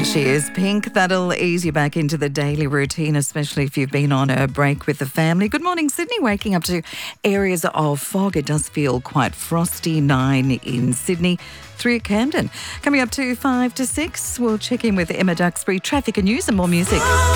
she is. Pink, that'll ease you back into the daily routine, especially if you've been on a break with the family. Good morning, Sydney. Waking up to areas of fog. It does feel quite frosty. 9 in Sydney, 3 at Camden. Coming up to 5 to 6, we'll check in with Emma Duxbury. Traffic and news and more music.